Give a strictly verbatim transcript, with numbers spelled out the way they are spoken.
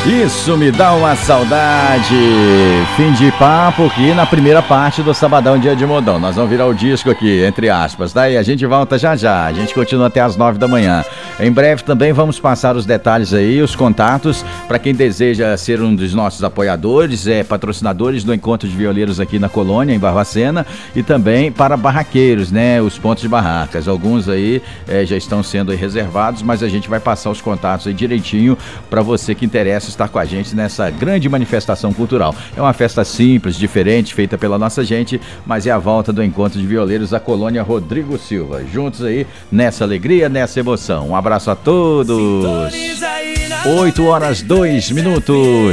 Isso me dá uma saudade. Fim de papo aqui na primeira parte do Sabadão Dia de Modão. Nós vamos virar o disco aqui, entre aspas, tá? E a gente volta já já. A gente continua até as nove da manhã. Em breve também vamos passar os detalhes aí, os contatos, para quem deseja ser um dos nossos apoiadores, é, patrocinadores do Encontro de Violeiros aqui na Colônia, em Barbacena, e também para barraqueiros, né? Os pontos de barracas. Alguns aí é, já estão sendo aí reservados, mas a gente vai passar os contatos aí direitinho para você que interessa estar com a gente nessa grande manifestação cultural. É uma festa simples, diferente, feita pela nossa gente, mas é a volta do Encontro de Violeiros da Colônia Rodrigo Silva. Juntos aí nessa alegria, nessa emoção. Um abraço a todos. oito horas, dois minutos.